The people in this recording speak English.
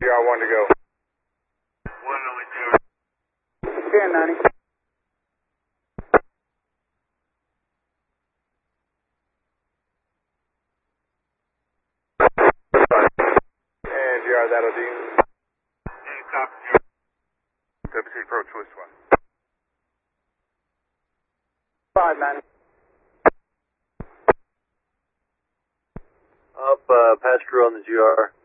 GR1 to go. 1090. And GR, that'll do. WC approach Swiss 1. 590. Up, pass crew on the GR.